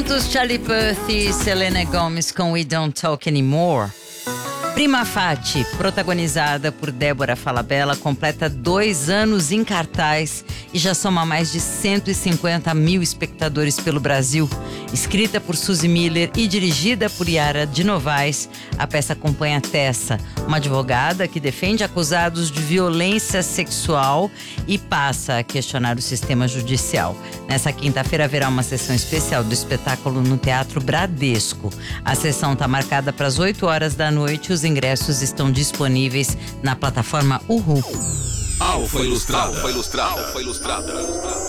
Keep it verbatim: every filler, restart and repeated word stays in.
Charlie Puth e Selena Gomez com We Don't Talk Anymore. Prima Fati, protagonizada por Débora Falabella, completa dois anos em cartaz e já soma mais de cento e cinquenta mil espectadores pelo Brasil. Escrita por Suzy Miller e dirigida por Yara de Novaes, a peça acompanha Tessa, uma advogada que defende acusados de violência sexual e passa a questionar o sistema judicial. Nessa quinta-feira haverá uma sessão especial do espetáculo no Teatro Bradesco. A sessão está marcada para as oito horas da noite. Os ingressos estão disponíveis na plataforma Uhu. Alfa Ilustrada. Alfa Ilustrada. Alfa Ilustrada.